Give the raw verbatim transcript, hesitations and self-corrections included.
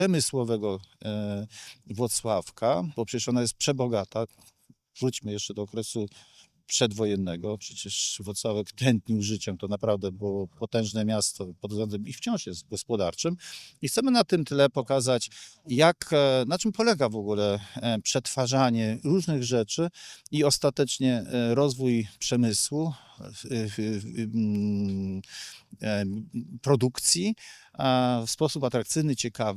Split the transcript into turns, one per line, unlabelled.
przemysłowego e, Włocławka, bo przecież ona jest przebogata. Wróćmy jeszcze do okresu przedwojennego. Przecież Włocławek tętnił życiem. To naprawdę było potężne miasto pod względem i wciąż jest gospodarczym. I chcemy na tym tle pokazać, jak, e, na czym polega w ogóle e, przetwarzanie różnych rzeczy i ostatecznie e, rozwój przemysłu, e, e, mm, e, produkcji a w sposób atrakcyjny, ciekawy.